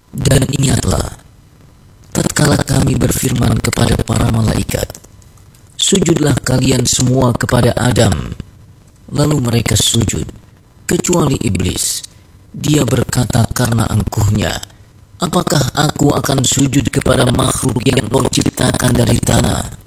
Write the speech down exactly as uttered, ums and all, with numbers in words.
Dan ingatlah, tatkala kami berfirman kepada para malaikat, sujudlah kalian semua kepada Adam. Lalu mereka sujud, kecuali iblis. Dia berkata karena angkuhnya, apakah aku akan sujud kepada makhluk yang kau ciptakan dari tanah?